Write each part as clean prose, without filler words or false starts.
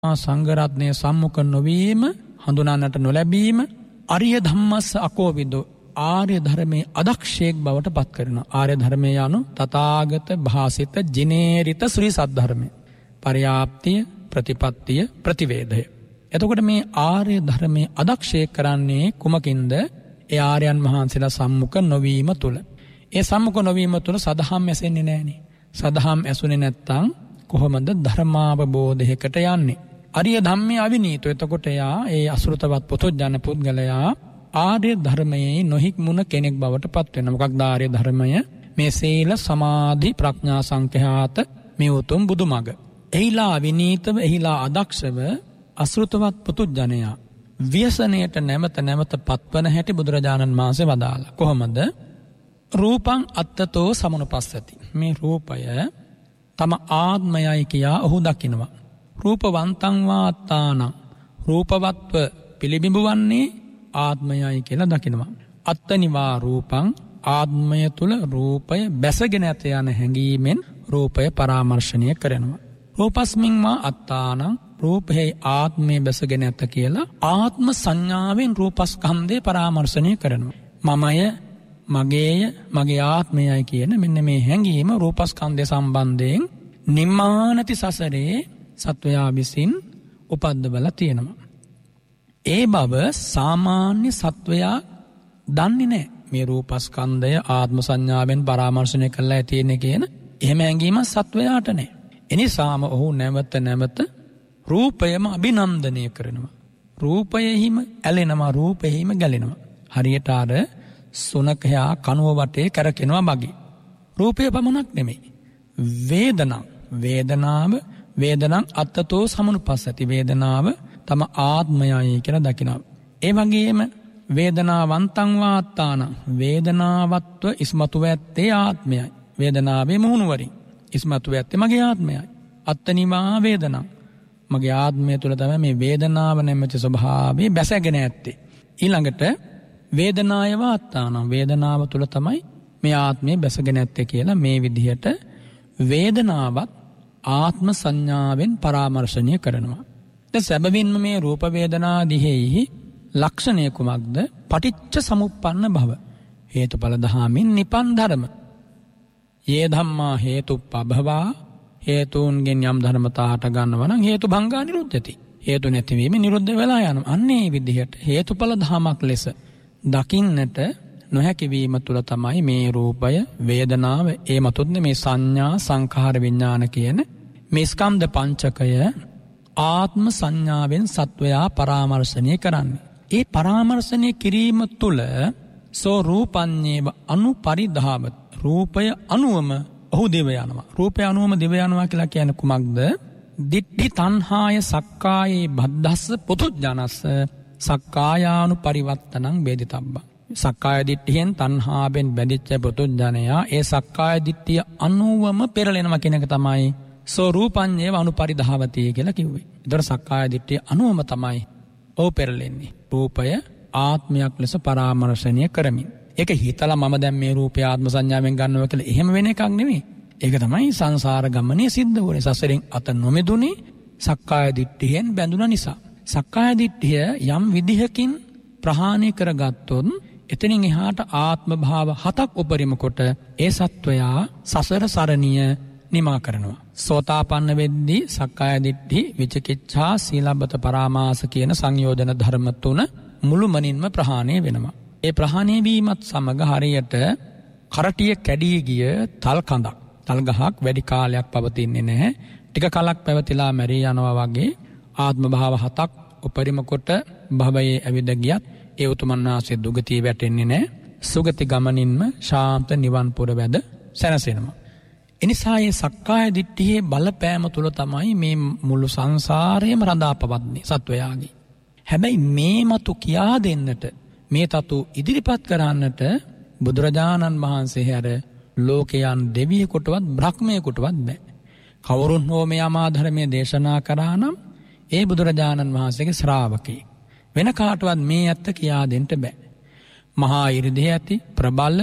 සංඝරත්නය සම්මුඛ නොවීම, හඳුනාන්නට නොලැබීම, අරිය ධම්මස්ස අකෝවිදෝ, ආර්ය ධර්මයේ අදක්ෂයෙක් බවට පත් කරනවා. ආර්ය ධර්මය යනු තථාගත භාසිත ජිනේරිත ශ්‍රී සද්ධර්මය. පර්යාප්තිය, ප්‍රතිපත්තිය, ප්‍රතිවේදය. එතකොට මේ ආර්ය ධර්මයේ අදක්ෂයෙක් කරන්නේ කුමකින්ද? ඒ ආර්යයන් වහන්සේලා සම්මුඛ නොවීම තුල. ඒ සම්මුඛ නොවීම තුල සදහම් ඇසෙන්නේ නැහනේ. සදහම් ඇසුනේ නැත්තම් කොහොමද ධර්මාවබෝධයකට යන්නේ? අරිය ධම්මේ අවිනීතෝ. එතකොට යා ඒ අසෘතවත් පුතුජන පුද්ගලයා ආර්ය ධර්මයේ නොහික්මුණ කෙනෙක් බවට පත් වෙනවා. මොකක්ද ආර්ය ධර්මය? මේ සීල සමාධි ප්‍රඥා සංඛ්‍යාත මේ උතුම් බුදුමග. එහිලා අවිනීතව, එහිලා අදක්ෂව අසෘතවත් පුතුජනයා ව්‍යසනයට නැමත පත්වන හැටි බුදුරජාණන් වහන්සේ වදාළා. කොහොමද? රූපං අත්තතෝ සමනුපස්සති. මේ රූපය තම ආත්මයයි කියා ඔහු දකිනවා. රූපවන්තං වාත්තානං, රූපවත්ව පිළිබිඹුවන්නේ ආත්මයයි කියලා දකිනවා. අත්තනිවා රූපං, ආත්මය තුල රූපය බැසගෙන ඇත යන හැඟීමෙන් රූපය පරාමර්ශණය කරනවා. රූපස්මින් මා අත්තානං, රූපේ ආත්මය බැසගෙන ඇත කියලා ආත්ම සංඥාවෙන් රූපස්කන්ධය පරාමර්ශණය කරනවා. මමය, මගේය, මගේ ආත්මයයි කියන මෙන්න මේ හැඟීම රූපස්කන්ධය සම්බන්ධයෙන් නිම්මානති සසරේ සත්වයා විසින් උපද්දවලා තියෙනවා. ඒ බව සාමාන්‍ය සත්වයා දන්නේ නැහැ. මේ රූපස්කන්ධය ආත්ම සංඥාවෙන් පරාමර්ශණය කරලා තියෙන කියන එහෙම හැඟීමක් සත්වයාට නැහැ. එනිසාම ඔහු නැවත රූපයම අභිනන්දනය කරනවා. රූපයෙහිම ඇලෙනවා, රූපයෙහිම ගැලෙනවා. හරියට අර සුනකයා කනුව වටේ කරකිනවා වගේ. රූපය පමණක් නෙමෙයි. වේදනාව අත්තතෝ සමනුපස්සති. වේදනාව තම ආත්මයයි කියලා දකිනවා. ඒ වගේම වේදනාවන්තං වාත්තාන, වේදනාවත්ව ඉස්මතුව ඇත්තේ ආත්මයයි. වේදනාවේ මුහුණුවරින් ඉස්මතුව ඇත්තේ මගේ ආත්මයයි. අත්තනිවා වේදනං, මගේ ආත්මය තුළ තමයි මේ වේදනාව නැමැති ස්වභාවය බැසගෙන ඇත්තේ. ඊළඟට වේදනාය වාත්තාන, වේදනාව තුළ තමයි මේ ආත්මය බැසගෙන ඇත්තේ කියලා මේ විදිහට වේදනාවත් ආත්ම සංඥාවෙන් පරාමර්ශණය කරනවා. දැන් සැබවින්ම මේ රූප වේදනා දිහෙහි ලක්ෂණය කුමක්ද? පටිච්ච සමුප්පන්න භව. හේතුඵල ධාමින් නිපන් ධර්ම. යේ ධම්මා හේතුප්පභවා, හේතුන්ගෙන් යම් ධර්මතාවට ගන්නවා නම් හේතු භංගා නිරුද්ධති. හේතු නැතිවීම නිරුද්ධ වෙලා යනවා. අන්නේ විදිහට හේතුඵල ධාමක් ලෙස දකින්නට නොහැකි වීම තුල තමයි මේ රූපය, වේදනාව, ඒ මතුත්නේ මේ සංඥා, සංඛාර, විඥාන කියන මේ ස්කන්ධ පංචකය ආත්ම සංඥාවෙන් සත්වයා පරාමර්ශණය කරන්නේ. ඒ පරාමර්ශණය කිරීම තුල සෝ රූපඤ්ඤේව අනුපරිධාව, රූපය අනුවම ඔහු දිව යනවා. රූපය අනුවම දිව යනවා කියලා කියන්නේ කුමක්ද? දිට්ඨි තණ්හාය සක්කායේ බද්ධස්ස පුතුජනස්ස සක්කායානු පරිවත්තනං වේදිතබ්බා. සක්කාය දිට්ඨියෙන් තණ්හාවෙන් බැඳිච්ච පුතුජනයා ඒ සක්කාය දිට්ඨිය අනුවම පෙරලෙනවා කියන එක තමයි සෝ රූපඤ්ඤේව අනුපරිධාවති කියලා කිව්වේ. ඒතර සක්කාය දිට්ඨිය අනුවම තමයි ඔහු පෙරලෙන්නේ. රූපය ආත්මයක් ලෙස පරාමර්ශණය කරමින්. ඒක හිතලා මම දැන් මේ රූපය ආත්ම සංඥාවෙන් ගන්නවා කියලා එහෙම වෙන එකක් නෙමෙයි. ඒක තමයි සංසාර ගමනේ සිද්ධ වුනේ. සසරෙන් අත නොමෙදුනේ සක්කාය දිට්ඨියෙන් බැඳුන නිසා. සක්කාය දිට්ඨිය යම් විදිහකින් ප්‍රහාණය කරගත්තොත් එතනින් එහාට ආත්ම භාව 7ක් උපරිම කොට ඒ සත්වයා සසර සරණිය නිමා කරනවා. සෝතාපන්න වෙද්දී සක්කාය දිට්ඨි, විචිකිච්ඡා, සීලබ්බත පරාමාස කියන සංයෝජන ධර්ම තුන මුළුමනින්ම ප්‍රහාණය වෙනවා. ඒ ප්‍රහාණය වීමත් සමග හරියට කරටිය කැඩී ගිය තල් කඳක්. තල් ගහක් වැඩි කාලයක් පවතින්නේ නැහැ. ටික කලක් පැවතිලා මැරී යනවා වගේ ආත්ම භාව 7ක් උපරිම කොට භවයේ ඇවිද ගියත් ඒ උතුමන් වහන්සේ දුගතිය වැටෙන්නේ නැහැ. සුගති ගමනින්ම ශාන්ත නිවන් පුර වැද සැනසෙනවා. එනිසා මේ සක්කාය දිට්ඨියේ බලපෑම තුල තමයි මේ මුළු සංසාරයම රඳා පවත්න්නේ සත්වයාගේ. හැබැයි මේ මතු කියා දෙන්නට, මේ තතු ඉදිරිපත් කරන්නට බුදුරජාණන් වහන්සේ හැර ලෝකයන් දෙවියෙකුටවත් බ්‍රහ්මයෙකුටවත් බෑ. කවුරුන් හෝ මේ අමා ධර්මයේ දේශනා කරා නම් ඒ බුදුරජාණන් වහන්සේගේ ශ්‍රාවකෙක්. වෙන කාටවත් මේ ඇත්ත කියා දෙන්න බෑ. මහා 이르දි ඇති ප්‍රබල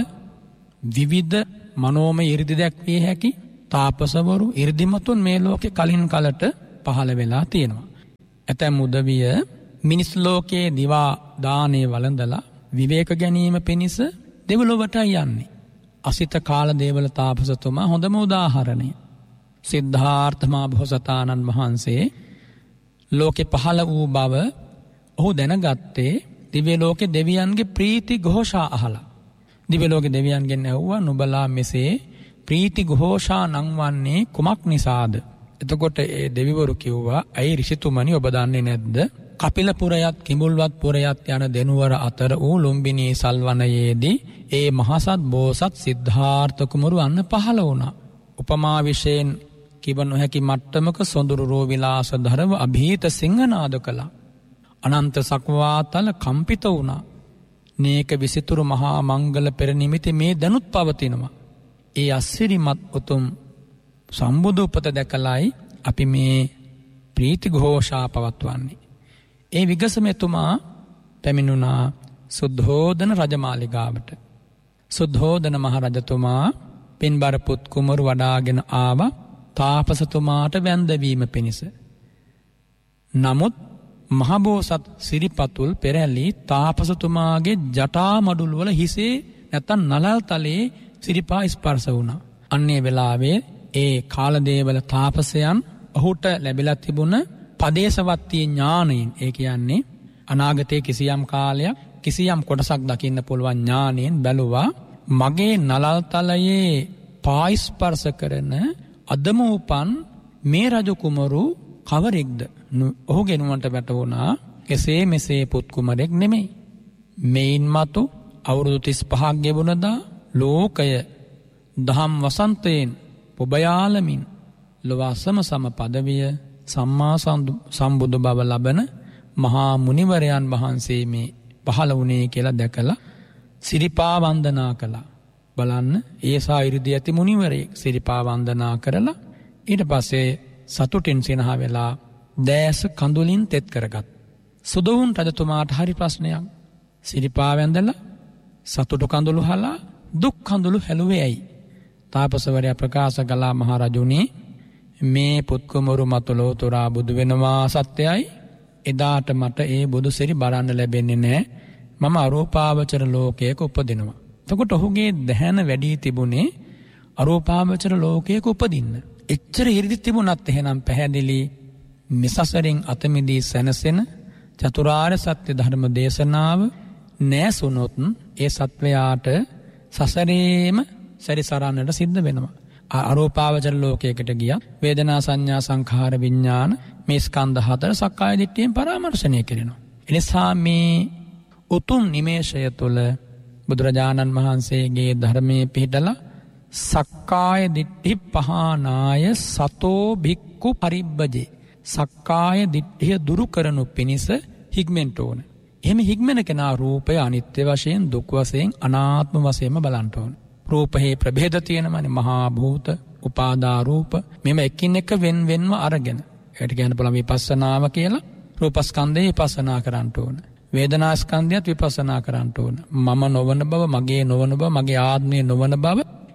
විවිධ මනෝමය 이르දි දැක්විය හැකි තාපසවරු, 이르දිමතුන් මේ ලෝකේ කලින් කලට පහළ වෙලා තියෙනවා. ඇතැම් උදවිය මිනිස් ලෝකයේ දිවා දානේ වළඳලා විවේක ගැනීම පිණිස දෙව්ලොවට යන්නේ. අසිත කාලදේවල තාපසතුමා හොඳම උදාහරණය. සිද්ධාර්ථ මහ බෝසතාණන් වහන්සේ ලෝකේ පහළ වූ බව ඔහු දැනගත්තේ දිව්‍ය ලෝකේ දෙවියන්ගේ ප්‍රීති ഘോഷා අහලා. දිව්‍ය ලෝකේ දෙවියන්ගෙන් ඇහුවා නුඹලා මෙසේ ප්‍රීති ഘോഷා නංවන්නේ කුමක් නිසාද? එතකොට ඒ දෙවිවරු කිව්වා ඇයි ඍෂිතුමනි ඔබ දන්නේ නැද්ද? කපිලපුරයත් කිඹුල්වත් පුරයත් යන දෙනුවර අතර වූ ලුම්බිනී සල්වනයේදී ඒ මහසත් බෝසත් සිද්ධාර්ථ කුමරු අන්න පහළ වුණා. උපමා විශේෂයෙන් කිව නොහැකි මට්ටමක සොඳුරු රෝ විලාස ධරව අභීත සිංහනාද කළා. අනන්ත සක්වාතල කම්පිත වුණා. නේක විසිතුරු මහා මංගල පෙර නිමිති මේ දැනුත් පවතිනවා. ඒ අස්සිරිමත් උතුම් සම්බුදු උපත දැකලයි අපි මේ ප්‍රීති ഘോഷා පවත්වන්නේ. ඒ විගසමෙතුමා පැමිණුණා සුද්ධෝදන රජමාලිගාවට. සුද්ධෝදන මහරජතුමා පින්බර පුත් කුමරු වඩාගෙන ආවා තාපසතුමාට වැන්දවීම පිණිස. නමුත් මහබෝසත් සිරිපතුල් පෙරැලි තාපසතුමාගේ ජටා මඩුල් වල හිසේ නැත්තම් නලල් තලයේ සිරිපා ස්පර්ශ වුණා. අන්නේ වෙලාවේ ඒ කාලදේවල තාපසයන් ඔහුට ලැබිලා තිබුණ පදේශවත්ති ඥානයෙන්, ඒ කියන්නේ අනාගතයේ කිසියම් කාලයක් කිසියම් කොටසක් දකින්න පුළුවන් ඥානයෙන් බැලුවා මගේ නලල් තලයේ පාස්පර්ශ කරන අදම උපන් මේ රජ කුමරු කවරෙක්ද? ඔහුගේ නුවණට වැටුණා එසේ මෙසේ පුත් කුමරෙක් නෙමෙයි. මේන් මතු අවුරුදු 35ක් ගෙවුණදා ලෝකය දහම් වසන්තයෙන් ඔබයාලමින් ලොවසම සම පදවිය සම්මා සම්බුදු බව ලබන මහා මුනිවරයන් වහන්සේ මේ පහළ වුණේ කියලා දැකලා සිරිපා වන්දනා කළා. බලන්න ඒසා ඉරිදී ඇති මුනිවරයෙක් සිරිපා වන්දනා කරලා ඊට පස්සේ සතුටින් සිනහ වෙලා දැස කඳුලින් තෙත් කරගත්. සුදොවුන් රජතුමාට හරි ප්‍රශ්නයක්. සිරිපා වැඳලා සතුටු කඳුළු හලා දුක් කඳුළු හැලුවේ ඇයි? තාපසවරයා ප්‍රකාශ කළා මහරජුනි මේ පුත් කුමරු මතු ලෝතුරා බුදු වෙනවා සත්‍යයි. එදාට මට ඒ බුදු සිරි බලන්න ලැබෙන්නේ නැහැ. මම අරූපාවචර ලෝකයක උපදිනවා. එතකොට ඔහුගේ දැහැන වැඩි තිබුණේ අරූපාවචර ලෝකයක උපදින්න. එච්චර ඉරිදි තිබුණත් එහෙනම් පැහැදිලි මිසසරින් අත මිදී සැනසෙන චතුරාර්ය සත්‍ය ධර්ම දේශනාව නැසුනොත් ඒ සත්වයාට සසරේම සැරිසරන්නට සිද්ධ වෙනවා. අරූපාවචර ලෝකයකට ගියා වේදනා සංඥා සංඛාර විඥාන මේ ස්කන්ධ හතර සක්කාය දිට්ඨියෙන් පරාමර්ශණය කරනවා. එනිසා මේ උතුම් නිමේෂය තුළ බුදුරජාණන් වහන්සේගේ ධර්මයේ පිහිටලා සක්කාය දිට්ඨි පහනාය සතෝ භික්ඛු පරිබ්බජේ සක්කාය දිට්ඨිය දුරු කරනු පිණිස හික්මෙන්ට ඕන. එහෙම හික්මෙන කෙනා රූපය අනිත්‍ය වශයෙන් දුක් වශයෙන් අනාත්ම වශයෙන්ම බලන්න ඕන. රූපේ ප්‍රභේද තියෙනමනේ මහා භූත උපාදා රූප මෙම එකින් එක වෙන්වෙන්ව අරගෙන ඒකට කියන්න පුළුවන් විපස්සනාව කියලා. රූපස්කන්ධේ විපස්සනා කරන්න ඕන. වේදනා ස්කන්ධයත් විපස්සනා කරන්න ඕන. මම නොවන බව, මගේ නොවන බව, මගේ ආත්මය නොවන බව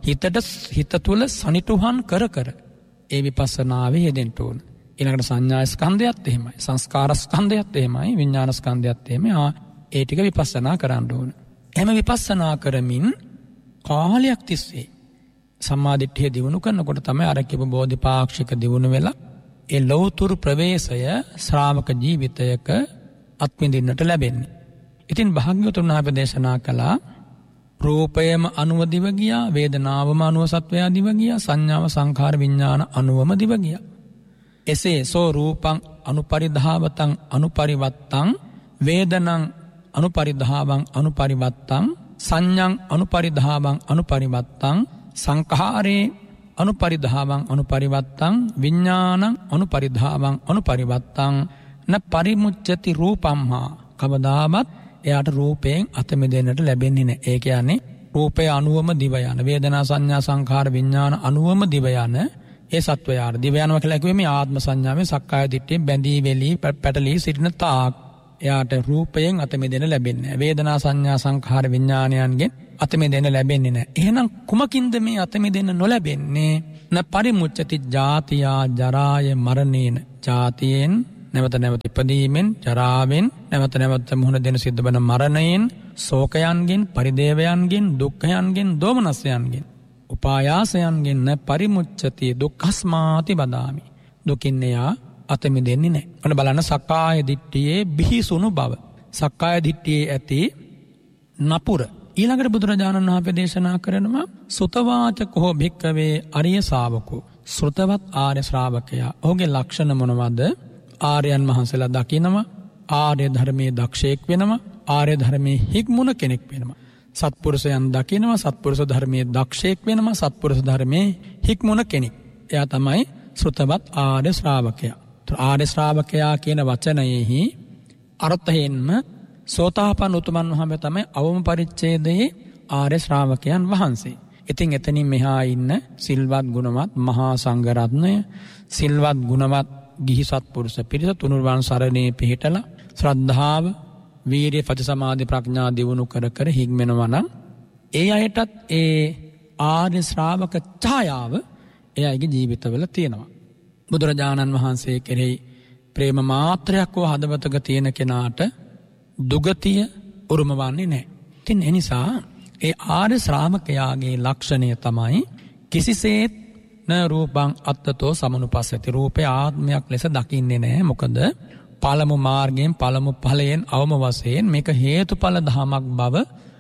හිත තුළ සනිටුහන් කර කර ඒ විපස්සනාවේ යෙදෙන්න ඕන. ඊළඟට සංඥා ස්කන්ධයත් එහෙමයි, සංස්කාර ස්කන්ධයත් එහෙමයි, විඥාන ස්කන්ධයත් එහෙමයි. ඒ ටික විපස්සනා කරන්න ඕන. එහෙම විපස්සනා කරමින් කාලයක් තිස්සේ සම්මාදිට්ඨිය දිනු කරනකොට තමයි අර කිව්ව බෝධිපාක්ෂික දිනු වෙලා ඒ ලෞතුරු ප්‍රවේශය ශ්‍රාවක ජීවිතයක අත්විඳින්නට ලැබෙන්නේ. ඉතින් භාග්‍යවතුන් වහන්සේ දේශනා කළා රූපයම අනුව දිව ගියා, වේදනාවම අනුව සත්වයා දිව ගියා, සංඥාව සංඛාර විඥාන අනුවම දිව ගියා. එසේ සෝ රූපං අනුපරිධාවතං අනුපරිවත්තං වේදනං අනුපරිධාවං අනුපරිවත්තං සංඥං අනුපරිධාවං අනුපරිවත්තං සංඛාරේ අනුපරිධාවං අනුපරිවත්තං විඥානං අනුපරිධාවං අනුපරිවත්තං න පරිමුච්ඡති රූපම්හා කවදාවත් එයාට රූපයෙන් අත මිදෙන්නට ලැබෙන්නේ නැහැ. ඒ කියන්නේ රූපය අනුවම දිව යන, වේදනා සංඥා සංඛාර විඥාන අනුවම දිව යන ඒ සත්වයාට දිව යනවා කියලා කිව්වේ මේ ආත්ම සංඥාවේ සක්කාය දිට්ඨියෙන් බැඳී වෙලී පැටලී සිටින තාක් එයාට රූපයෙන් අත මිදෙන්න ලැබෙන්නේ නැහැ. වේදනා සංඥා සංඛාර විඥානයන්ගෙන් අත මිදෙන්න ලැබෙන්නේ නැහැ. එහෙනම් කුමකින්ද මේ අත මිදෙන්න නොලැබෙන්නේ? න පරිමුච්ඡති ජාතියා ජරාය මරණේන. ජාතියෙන් නැවත නැවත ඉපදීමෙන්, ජරාවෙන්, නැවත නැවත මුහුණ දෙන සිද්ධ වන මරණයෙන්, ශෝකයන්ගෙන්, පරිදේවයන්ගෙන්, දුක්ඛයන්ගෙන්, දෝමනස්යන්ගෙන්, උපායාසයන්ගෙන් පරිමුච්ඡති දුක්ඛස්මාති වදාමි. දුකින් එයා අත මිදෙන්නේ නැහැ. ඔන්න බලන්න සක්කාය දිට්ඨියේ බිහිසුණු බව. සක්කාය දිට්ඨියේ ඇති නපුර. ඊළඟට බුදුරජාණන් වහන්සේ දේශනා කරනවා සුතවාචකෝ භික්ඛවේ අරිය ශාවකෝ. ශ්‍රුතවත් ආර්ය ශ්‍රාවකයා. ඔහුගේ ලක්ෂණ මොනවද? ආර්යයන් වහන්සේලා දකිනවා, ආර්ය ධර්මයේ දක්ෂයෙක් වෙනවා, ආර්ය ධර්මයේ හික්මුණ කෙනෙක් වෙනවා. සත්පුරුෂයන් දකිනවා, සත්පුරුෂ ධර්මයේ දක්ෂයෙක් වෙනවා, සත්පුරුෂ ධර්මයේ හික්මුණ කෙනෙක්. එයා තමයි ශ්‍රුතවත් ආර්ය ශ්‍රාවකයා. ආර්ය ශ්‍රාවකයා කියන වචනයෙහි අර්ථයෙන්ම සෝතාපන්න උතුමන් වහන්සේ තමයි අවම පරිච්ඡේදයේ ආර්ය ශ්‍රාවකයන් වහන්සේ. ඉතින් එතනින් මෙහා ඉන්න සිල්වත් ගුණවත් මහා සංඝ රත්නය, සිල්වත් ගුණවත් ගිහි සත්පුරුෂ පිරිස තුනුරුවන් සරණේ පිහිටලා ශ්‍රද්ධාව, වීරිය, පති සමාධි, ප්‍රඥා දියුණු කර කර හික්මනවා නම් ඒ අයටත් ඒ ආර්ය ශ්‍රාවක ඡායාව එයාගේ ජීවිතවල තියෙනවා. බුදුරජාණන් වහන්සේ කෙරෙහි ප්‍රේම මාත්‍රයක් හෝ හදවතක තියෙන කෙනාට දුගතිය උරුම වන්නේ නැහැ. ඉතින් ඒ නිසා ඒ ආර්ය ශ්‍රාවකයාගේ ලක්ෂණය තමයි කිසිසේත් න රූපං අත්තතෝ සමනුපස්සති. රූපේ ආත්මයක් ලෙස දකින්නේ නැහැ. මොකද පළමු මාර්ගයෙන්, පළමු ඵලයෙන් අවම වශයෙන් මේක හේතුඵල ධමයක් බව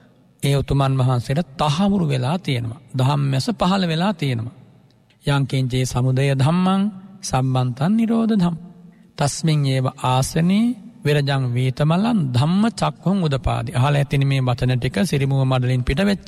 ඒ උතුමන් වහන්සේට තහවුරු වෙලා තියෙනවා. ධම්මැස පහළ වෙලා තියෙනවා. යං කිංචේ සමුදය ධම්මං සම්බන්තං නිරෝධ ධම්. තස්මින් ඒව ආසනේ විරජං වේතමලං ධම්ම චක්ඛං උදපාදි. අහලා ඇතිනේ මේ වචන ටික සිරිමුව මඩලින් පිට වෙච්ච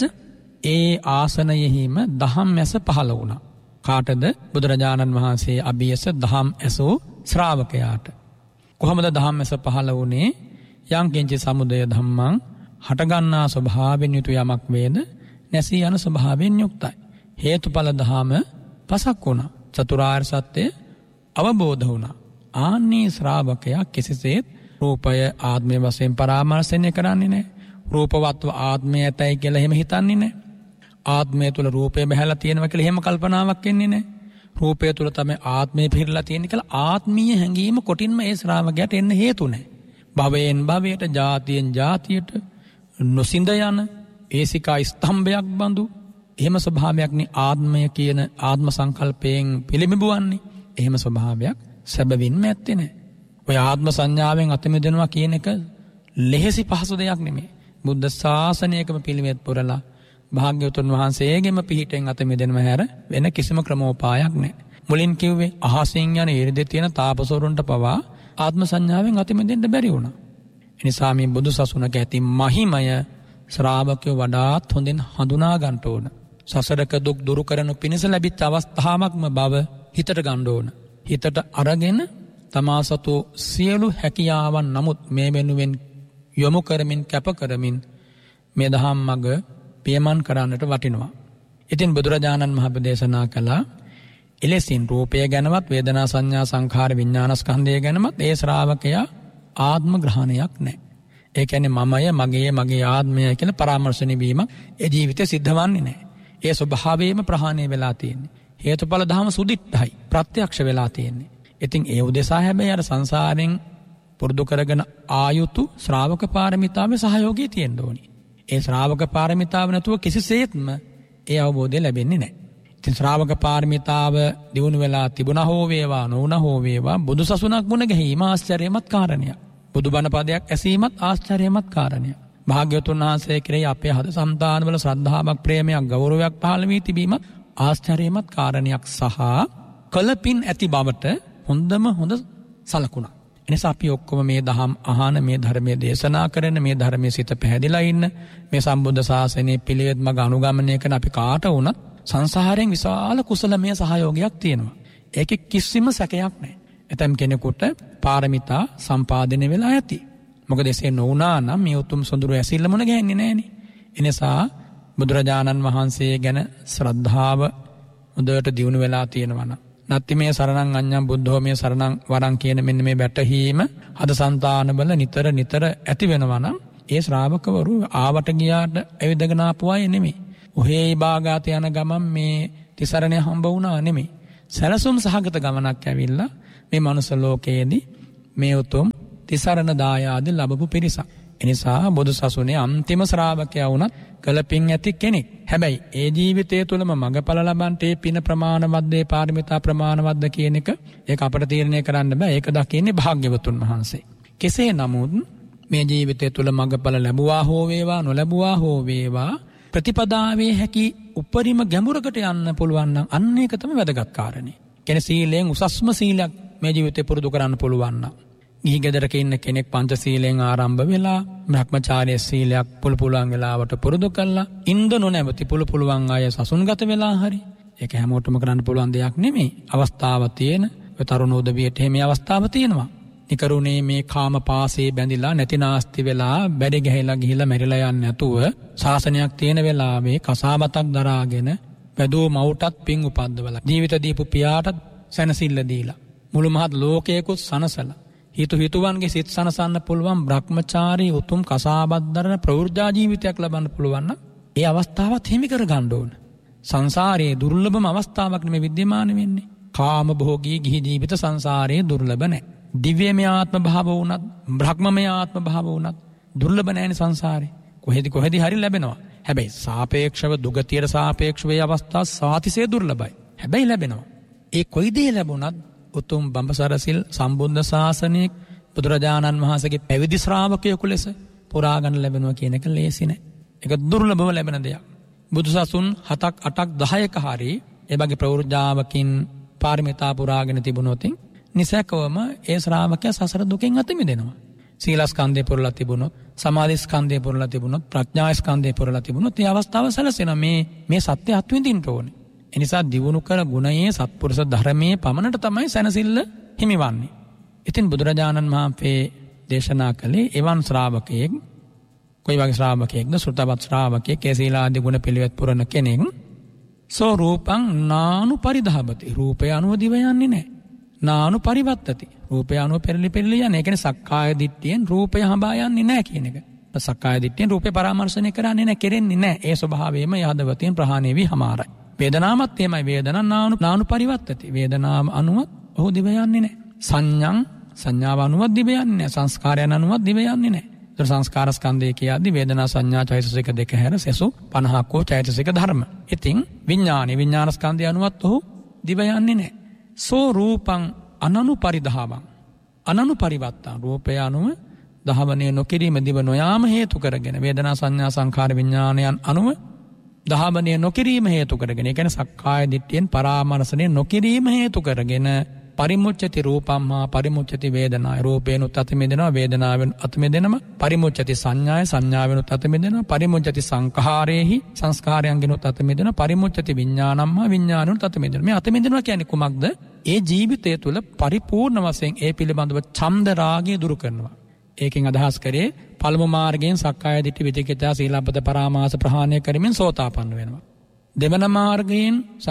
ඒ ආසනයෙහිම ධම්මැස පහළ වුණා. කාටද? බුදුරජාණන් වහන්සේ අභියස ධම් ඇසෝ ශ්‍රාවකයාට. කොහොමද ධම්මැස පහළ වුණේ? යං කිංචේ සමුදය ධම්මං හටගන්නා ස්වභාවයෙන් යුතු යමක් වේද නැසී යන ස්වභාවයෙන් යුක්තයි. හේතුඵල ධම පසක් වුණා. චතුරාර්ය සත්‍ය අවබෝධ වුණා. ආන්නේ ශ්‍රාවකයා කිසිසේත් රූපය ආත්මය වශයෙන් පරාමර්ශනය කරන්නේ නැහැ. රූපවත්ව ආත්මය ඇතයි කියලා එහෙම හිතන්නේ නැහැ. ආත්මය තුල රූපය බහැලා තියෙනවා කියලා එහෙම කල්පනාවක් එන්නේ නැහැ. රූපය තුල තමයි ආත්මය පිරලා තියෙන්නේ කියලා ආත්මීය හැඟීම කොටින්ම ඒ ශ්‍රාවකයාට එන්න හේතු නැහැ. භවයෙන් භවයට, ජාතියෙන් ජාතියට නොසිඳ යන ඒසිකා ස්තම්භයක් බඳු එහෙම ස්වභාවයක් නේ ආත්මය කියන ආත්ම සංකල්පයෙන් පිළිඹුවන්නේ. එහෙම ස්වභාවයක් සැබවින්ම ඇත්තේ නැහැ. ඔය ආත්ම සංඥාවෙන් අත මිදෙනවා කියන එක ලෙහෙසි පහසු දෙයක් නෙමෙයි. බුද්ධ ශාසනයකම පිළිවෙත් පුරලා භාග්‍යවතුන් වහන්සේගෙම පිහිටෙන් අත මිදෙනව හැර වෙන කිසිම ක්‍රමෝපායක් නැහැ. මුලින් කිව්වේ අහසින් යන ඊරිදේ තියෙන තාපසවරුන්ට පවා ආත්ම සංඥාවෙන් අත මිදෙන්න බැරි වුණා. ඒ නිසා මේ බුදු සසුනක ඇති මහිමය ශ්‍රාවකයෝ වඩාත් හොඳින් හඳුනා ගන්න ඕන. සසරක දුක් දුරු කරනු පිණිස ලැබිච්ච අවස්ථාවක්ම බව හිතට ගන්න ඕන. හිතට අරගෙන තමා සතු සියලු හැකියාවන් නමුත් මේ වෙනුවෙන් යොමු කරමින් කැප කරමින් මේ දහම් මඟ පියමන් කරන්නට වටිනවා. ඉතින් බුදුරජාණන් වහන්සේ දේශනා කළා එලෙසින් රූපය ගැනවත් වේදනා සංඥා සංඛාර විඥාන ස්කන්ධය ගැනවත් ඒ ශ්‍රාවකයා ආත්ම ග්‍රහණයක් නැහැ. ඒ කියන්නේ මමය, මගේ ආත්මය කියලා පරාමර්ශණය වීම ඒ ජීවිතේ සිද්ධවන්නේ නැහැ. ඒ ස්වභාවයෙන්ම ප්‍රහාණය වෙලා තියෙන්නේ. හේතුඵල ධම සුදිට්ඨයි ප්‍රත්‍යක්ෂ වෙලා තියෙන්නේ. ඉතින් ඒ උදෙසා හැබැයි අර සංසාරෙන් පුරුදු කරගෙන ආයුතු ශ්‍රාවක පාරමිතාවේ සහයෝගය තියෙන්න ඕනි. ඒ ශ්‍රාවක පාරමිතාව නැතුව කිසිසේත්ම ඒ අවබෝධය ලැබෙන්නේ නැහැ. ඉතින් ශ්‍රාවක පාරමිතාව දිනු වෙලා තිබුණා හෝ වේවා නොවුණා හෝ වේවා බුදුසසුනක් මුණ ගැහිම ආශ්චර්යමත් කාරණයක්. බුදුබණ පදයක් ඇසීමත් ආශ්චර්යමත් කාරණයක්. භාග්‍යවතුන් වහන්සේ කෙරෙහි අපේ හද සම්තානවල ශ්‍රද්ධාවක්, ප්‍රේමයක්, ගෞරවයක් පහළ වී තිබීමත් ආශ්චර්යමත් කාරණයක් සහ කලපින් ඇති බවට හොඳම හොඳ සලකුණක්. එනිසා අපි ඔක්කොම මේ දහම් අහන, මේ ධර්මයේ දේශනා කරන, මේ ධර්මයේ සිත පැහැදිලා ඉන්න, මේ සම්බුද්ධ ශාසනයේ පිළිවෙත් මඟ අනුගමනය කරන අපි කාට වුණත් සංසාරයෙන් විශාල කුසලමය සහයෝගයක් තියෙනවා. ඒකේ කිසිම සැකයක් නැහැ. එතම් කෙනෙකුට පාරමිතා සම්පාදනය වෙලා ඇති. මොකද එසේ නොවුනා නම් මේ උතුම් සොඳුරු ඇසිල්ල මුණ ගැහෙන්නේ නැහනේ. එනිසා බුදුරජාණන් වහන්සේ ගැන ශ්‍රද්ධාව හොඳට දියුණු වෙලා තියෙනවා නම් නත්ති මේ සරණං අඤ්ඤං බුද්ධෝ මේ සරණං වරං කියන මෙන්න මේ වැටහීම හද సంతානවල නිතර ඇති වෙනවා නම් ඒ ශ්‍රාවකවරු ආවට ගියාට ඇවිදගෙන ආපු අය නෙමෙයි. ඔහේ භාගාත යන ගමන් මේ තිසරණේ හම්බ වුණා නෙමෙයි. සැලසුම් සහගත ගමනක් ඇවිල්ලා මේ මනුස්ස ලෝකයේදී මේ උතුම් තිසරණ දායාද ලැබපු පිරිසක්. එනිසා බුදු සසුනේ අන්තිම ශ්‍රාවකයා වුණත් කළ පින් ඇති කෙනෙක්. හැබැයි ඒ ජීවිතය තුළම මඟඵල ලබන්නට ඒ පින ප්‍රමාණවත්ද ඒ පාරමිතා ප්‍රමාණවත්ද කියන එක ඒක අපට තීරණය කරන්න බෑ. ඒක දකින්නේ භාග්‍යවතුන් වහන්සේ. කෙසේ නමුත් මේ ජීවිතය තුළ මඟඵල ලැබුවා හෝ වේවා නොලැබුවා හෝ වේවා ප්‍රතිපදාවේ හැකි උපරිම ගැඹුරකට යන්න පුළුවන් නම් අන්න ඒක තමයි වැදගත් කාරණේ. කියන්නේ සීලයෙන් උසස්ම සීලයක් මේ ජීවිතේ පුරුදු කරන්න පුළුවන් නම් ගිහි ගෙදරක ඉන්න කෙනෙක් පංච සීලයෙන් ආරම්භ වෙලා බ්‍රහ්මචාර්ය සීලයක් පුළුවන් වෙලාවට පුරුදු කළා ඉන්ද නොනැවති පුළුවන් අය සසුන්ගත වෙලා හරි ඒක හැමෝටම කරන්න පුළුවන් දෙයක් නෙමෙයි. අවස්ථාවක් තියෙන තරුණ උදවියට මේ අවස්ථාවක් තියෙනවා. නිකරුණේ මේ කාම පාසේ බැඳිලා නැතිනාස්ති වෙලා බැරි ගහලා ගිහිලා මැරිලා යන්නේ නැතුව ශාසනයක් තියෙන වෙලාවේ කසාබතක් දරාගෙන වැදෝ මවුටත් පින් උපද්දවලා ජීවිත දීපු පියාටත් සැනසෙල්ල දීලා මුළු මහත් ලෝකයේකුත් සනසලා හිතුවන්ගේ සිත් සනසන්න පුළුවන් බ්‍රහ්මචාරී උතුම් කසාබත් දරන ප්‍රවෘජා ජීවිතයක් ලබන්න පුළුවන් නම් ඒ අවස්ථාවත් හිමි කර ගන්න ඕන. සංසාරයේ දුර්ලභම අවස්ථාවක් නෙමෙයි විද්‍යමාන වෙන්නේ. කාම භෝගී ගිහි ජීවිත සංසාරයේ දුර්ලභ නැහැ. දිව්‍යමය ආත්ම භාව වුණත් බ්‍රහ්මමය ආත්ම භාව වුණත් දුර්ලභ නැහැනේ සංසාරේ. කොහෙදි හරි ලැබෙනවා. හැබැයි සාපේක්ෂව දුගතියට සාපේක්ෂව මේ අවස්ථා සාතිසේ දුර්ලභයි. හැබැයි ලැබෙනවා. ඒ කොයි දේ ලැබුණත් උතුම් බඹසර සිල් සම්බුද්ධ ශාසනයේ බුදුරජාණන් වහන්සේගේ පැවිදි ශ්‍රාවකයෙකු ලෙස පුරා ගන්න ලැබෙනවා කියන එක ලේසි නෑ. ඒක දුර්ලභව ලැබෙන දෙයක්. බුදුසසුන් 7ක් 8ක් 10ක හරි ඒ වගේ ප්‍රවෘජාවකින් පාරමිතා පුරාගෙන තිබුණොත් නිසකවම ඒ ශ්‍රාවකයා සසර දුකෙන් අත මිදෙනවා. සීලස්කන්ධය පුරලා තිබුණොත්, සමාධිස්කන්ධය පුරලා තිබුණොත්, ප්‍රඥාස්කන්ධය පුරලා තිබුණොත් ඒ අවස්ථාව සැලසෙනවා. මේ සත්‍ය අත්විඳින්න ඕනේ. එනිසා දියුණු කර ගුණයේ සත්පුරුෂ ධර්මයේ පමණට තමයි සැනසෙල්ල හිමිවන්නේ. ඉතින් බුදුරජාණන් වහන්සේ දේශනා කළේ එවන් ශ්‍රාවකයෙක් කොයි වගේ ශ්‍රාවකයෙක්ද? සෘතවත් ශ්‍රාවකයෙක්. ඒ සීලාදී ගුණ පිළිවෙත් පුරන කෙනෙක්. සෝ රූපං නානු පරිධාබති. රූපය අනුව දිව යන්නේ නැහැ. නානු පරිවත්තති. රූපය අනුව පෙරලි යන්නේ. ඒ කියන්නේ සක්කාය දිට්ඨියෙන් රූපය හඹා යන්නේ නැහැ කියන එක. සක්කාය දිට්ඨියෙන් රූපේ පරාමර්ශණය කරන්නේ නැහැ, කෙරෙන්නේ නැහැ. ඒ ස්වභාවයෙන්ම යහදවතින් ප්‍රහාණය වී හමාරයි. වේදනාවත් එමය. වේදනං නානු පරිවත්තති. වේදනාව අනුවත් ඔහු දිව යන්නේ නැහැ. සංඥාව අනුවත් දිව යන්නේ නැහැ. සංස්කාරයන් අනුවත් දිව යන්නේ නැහැ. ඒතර සංස්කාර ස්කන්ධය කියද්දි වේදනා සංඥා චෛතසික දෙක හැර සෙසු 50ක් වූ චෛතසික ධර්ම. ඉතින් විඥාන ස්කන්ධය අනුවත් ඔහු දිව යන්නේ නැහැ. සෝ රූපං අනනු පරිධාවං අනනු පරිවත්තං. රූපය අනුව දහවණය නොකිරීම දිව නොයාම හේතු කරගෙන වේදනා සංඥා සංඛාර විඥානයන් අනුව දහවණය නොකිරීම හේතු කරගෙන, ඒ කියන්නේ සක්කාය දිට්ඨියෙන් පරාමර්ශණය නොකිරීම හේතු කරගෙන පරිමුච්ඡති රූපම්මා පරිමුච්ඡති වේදනාය. රූපේනුත් අත මෙදෙනවා, වේදනාවෙන් අත මෙදෙනවා. පරිමුච්ඡති සංඥාය, සංඥාවෙනුත් අත මෙදෙනවා. පරිමුච්ඡති සංඛාරේහි, සංස්කාරයන්ගෙනුත් අත මෙදෙනවා. පරිමුච්ඡති විඥානම්මා විඥානෙනුත් අත මෙදෙනවා. මේ අත මෙදෙනවා කියන්නේ කුමක්ද? ඒ ජීවිතය තුළ පරිපූර්ණ වශයෙන් ඒ පිළිබඳව ඡන්ද රාගය දුරු කරනවා. ඒකෙන් අදහස් කරේ පළමු මාර්ගයෙන් සක්කාය දිට්ඨි විචිකිච්ඡා සීලබ්බත පරාමාස ප්‍රහාණය කරමින් සෝතාපන්න වෙනවා. දෙවන මාර්ගයෙන්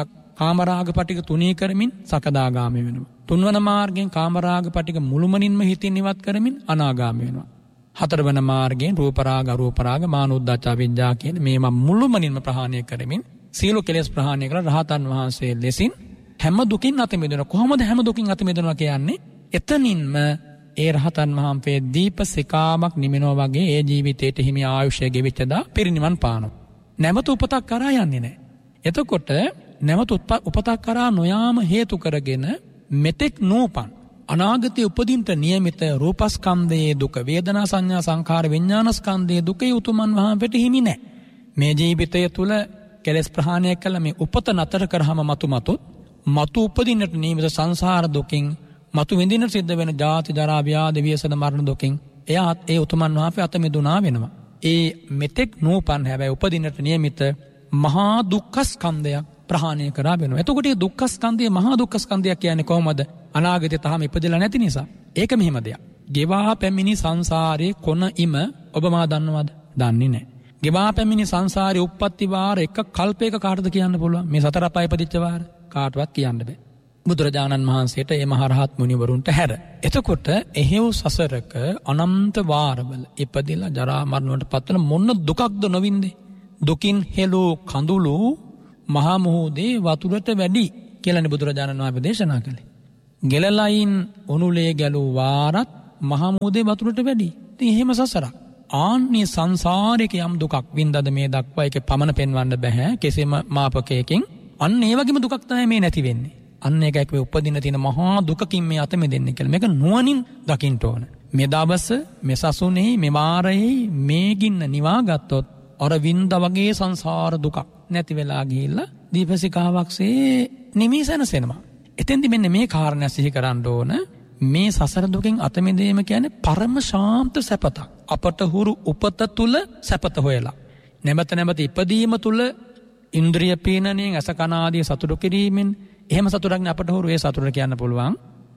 කාමරාග පටික තුනී කරමින් සකදාගාමී වෙනවා. තුන්වන මාර්ගයෙන් කාමරාග පටික මුළුමනින්ම හිතින් ඉවත් කරමින් අනාගාමී වෙනවා. හතරවන මාර්ගයෙන් රූපරාග අරූපරාග මානෝද්දච්ච විඤ්ඤා කියන මේවා මුළුමනින්ම ප්‍රහාණය කරමින් සීල කෙලෙස් ප්‍රහාණය කළ රහතන් වහන්සේ ලෙසින් හැම දුකින් අත මිදෙනවා. කොහොමද හැම දුකින් අත මිදෙනවා කියන්නේ? එතනින්ම ඒ රහතන් වහන්සේ දීප සිකාමක් නිමිනවා වගේ ඒ ජීවිතයට හිමි ආයුෂය ගෙවිච්චදා පිරිනිවන් පානවා. නැවත උපතක් කරා යන්නේ නැහැ. එතකොට නැවත උපතක් කරා නොයාම හේතු කරගෙන මෙතෙක් නූපන් අනාගතයේ උපදින්ට නියමිත රූපස්කන්ධයේ දුක, වේදනා සංඥා සංඛාර විඥානස්කන්ධයේ දුකේ උතුමන් වහන්සේට හිමි නැහැ. මේ ජීවිතය තුළ කෙලෙස් ප්‍රහාණය කළ මේ උපත නතර කරාම මතු උපදින්නට නියමිත සංසාර දුකින් මතු විඳින්න සිද්ධ වෙන ජාති ජරා ව්‍යාධි ව්‍යසන මරණ දුකින් එයාත් ඒ උතුමන් වහන්සේ අත මිදුණා වෙනවා. ඒ මෙතෙක් නූපන් හැබැයි උපදින්නට නියමිත මහා දුක්ඛ ස්කන්ධයක් ප්‍රහාණය කරා වෙනවා. එතකොට මේ දුක්ඛ ස්කන්ධය මහා දුක්ඛ ස්කන්ධයක් කියන්නේ කොහොමද? අනාගතේ තාම ඉපදෙලා නැති නිසා. ඒක මෙහෙම දෙයක්. ගෙවා පැමිණි සංසාරේ කොන ඉම ඔබ මා දන්නවද? දන්නේ නැහැ. ගෙවා පැමිණි සංසාරේ උප්පත්ති වාර එක කල්පයක කාටද කියන්න පුළුවන්? මේ සතර අපාය ඉපදිච්ච වාර කාටවත් කියන්න බෑ. බුදුරජාණන් වහන්සේට ඒ මහරහත් මුනිවරුන්ට හැර. එතකොට එහෙව් සසරක අනන්ත වාරවල ඉපදිලා ජරා මරණයට පත්වන මොන දුකක්ද නොවින්දේ? දුකින් හෙළූ කඳුළු මහා මොහොතේ වතුරට වැඩි කියලානේ බුදුරජාණන් වහන්සේ දේශනා කළේ. ගෙලලයින් උණුලේ ගැලූ වාරත් මහමුදේ වතුරට වැඩි. ඉතින් එහෙම සසරක්. ආන්නේ සංසාරේක යම් දුකක් වින්දද මේ දක්වා ඒක පමන පෙන්වන්න බෑ කෙසේම මාපකයකින්. අන්න ඒ වගේම දුකක් තමයි මේ නැති වෙන්නේ. අන්න ඒකයි මේ උපදින තියෙන මහා දුකකින් මේ අත මෙදෙන්නේ කියලා. මේක නුවණින් දකින්න ඕන. මේ දවස මේ සසුනේ මේ වාරයේ මේ ගින්න නිවා ගත්තොත් අර වින්ද වගේ සංසාර දුකක් නැති වෙලා ගිහිල්ලා දීපසිකාවක්සේ නිමිසනසෙනවා. එතෙන්දි මෙන්න මේ කාරණා සිහි කරන්න ඕන. මේ සසර දුකෙන් අත මිදීම කියන්නේ පරම ශාන්ත සැපතක්. අපට හුරු උපත තුල සැපත හොයලා. නැවත ඉපදීම තුල ඉන්ද්‍රිය පීනණයෙන් අසකනාදී සතුටු කිරීමෙන් එහෙම සතුටක් නේ අපට හුරු ඒ සතුට කියන්න පුළුවන්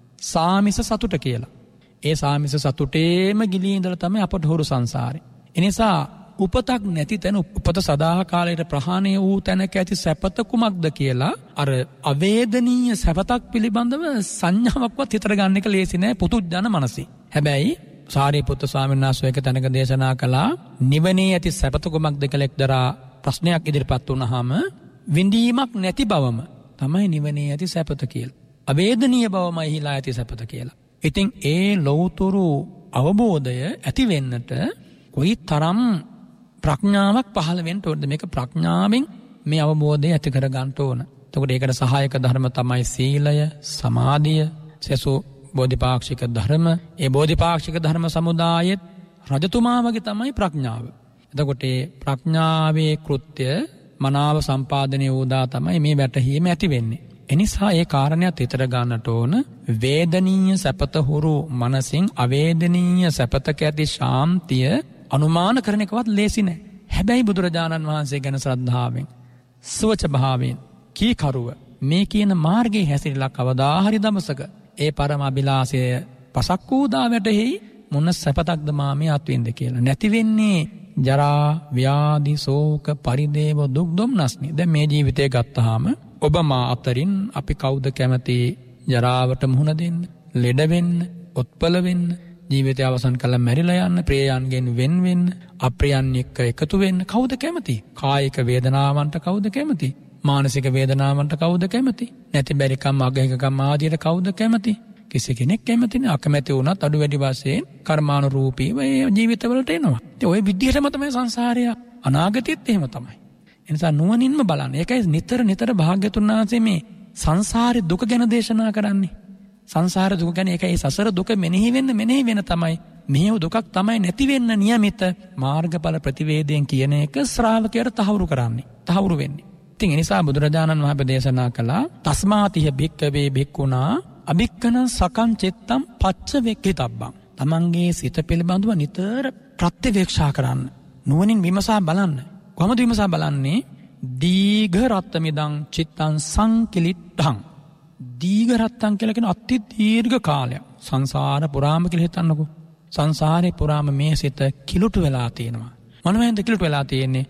සාමිස සතුට කියලා. ඒ සාමිස සතුටේම ගිලී ඉඳලා තමයි අපට හුරු සංසාරේ. ඒ නිසා උපතක් නැති තැන උපත සදාකාලයට ප්‍රහාණය වූ තැනක ඇති සැපත කුමක්ද කියලා අර අවේදනීය සැපතක් පිළිබඳව සංඥාවක්වත් හිතර ගන්න එක ලේසි නෑ පුදුජන මනසේ. හැබැයි සාරිපුත්ත ස්වාමීන් වහන්සේ එක තැනක දේශනා කළා නිවනේ ඇති සැපත කුමක්ද කියලා එක්තරා ප්‍රශ්නයක් ඉදිරිපත් වුණාම විඳීමක් නැති බවම තමයි නිවනේ ඇති සැපත කියලා. අවේදනීය බවමයි හිලා ඇති සැපත කියලා. ඉතින් ඒ ලෞතුරු අවබෝධය ඇති වෙන්නට කොයි තරම් ප්‍රඥාවක් පහළ වෙන්න ඕනද? මේක ප්‍රඥාවෙන් මේ අවබෝධය ඇති කර ගන්න ඕන. එතකොට ඒකට සහායක ධර්ම තමයි සීලය, සමාධිය, සසු බෝධිපාක්ෂික ධර්ම. ඒ බෝධිපාක්ෂික ධර්ම සමුදායෙත් රජතුමා වගේ තමයි ප්‍රඥාව. එතකොට ඒ ප්‍රඥාවේ කෘත්‍ය මනාව සම්පාදනය වූදා තමයි මේ වැටහීම ඇති වෙන්නේ. එනිසා ඒ කාරණයක් හිතර ගන්නට ඕන. වේදනීය සැපත හුරු මනසින් අවේදනීය සැපතක ඇති ශාන්තිය අනුමාන කරන එකවත් ලේසි නෑ. හැබැයි බුදුරජාණන් වහන්සේ ගැන ශ්‍රද්ධාවෙන් සුවච භාවයෙන් කීකරුව මේ කියන මාර්ගයේ හැසිරලා කවදා හරි දවසක ඒ පරම අභිලාෂය පසක් වූ දා වැටෙහි මොන සැපතක්ද මා මේ අත්විඳ කියලා. නැති වෙන්නේ ජරා ව්‍යාධි ශෝක පරිදේව දුක් දුම්නස්නේ. දැන් මේ ජීවිතය ගත්තාම ඔබ මා අතරින් අපි කවුද කැමති ජරාවට මුහුණ දෙන්න, ලෙඩ වෙන්න, උත්පල වෙන්න, ජීවිතය අවසන් කළා මැරිලා යන්න, ප්‍රියයන්ගෙන් වෙන් වෙන්න, අප්‍රියයන් එක්ක එකතු වෙන්න කවුද කැමති? කායික වේදනාවන්ට කවුද කැමති? මානසික වේදනාවන්ට කවුද කැමති? නැති බැරිකම් අගහිකකම් ආදියට කවුද කැමති? කිසි කෙනෙක් කැමති නෑ. අකමැති වුණත් අඩු වැඩි වශයෙන් කර්මානුරූපීව ඒ ජීවිතවලට එනවා. ඉතින් ওই විදිහටම තමයි සංසාරය අනාගතෙත් එහෙම තමයි. ඒ නිසා නුවණින්ම බලන්න. ඒකයි නිතර භාග්‍යතුන් වහන්සේ මේ සංසාරේ දුක ගැන දේශනා කරන්නේ. සංසාර දුක ගැන ඒකයි සසර දුක මෙනෙහි වෙන තමයි මෙහෙම දුකක් තමයි නැති වෙන්න નિયમિત මාර්ගඵල ප්‍රතිවේදයෙන් කියන එක ශ්‍රාවකයට තහවුරු කරන්නේ. තහවුරු වෙන්නේ. ඉතින් ඒ නිසා බුදුරජාණන් වහන්සේ දේශනා කළා තස්මාතිහ භික්ඛවේ භික්ඛුනා අභික්ඛන සකං චිත්තං පච්ච වෙක්ඛිතබ්බං. තමන්ගේ සිත පිළිබඳව නිතර ප්‍රත්‍යවේක්ෂා කරන්න. නුවණින් විමසා බලන්න. කොහොමද විමසා බලන්නේ? දීඝ රත්තමිදං චිත්තං සංකිලිට්ඨං. දීඝ රත්තං කියලා කියන අති දීර්ඝ කාලයක් සංසාර පුරාම කියලා හිතන්නකෝ. සංසාරේ පුරාම මේ සිත කිලුටු වෙලා තියෙනවා. මොනවෙන්ද කිලුටු වෙලා තියෙන්නේ?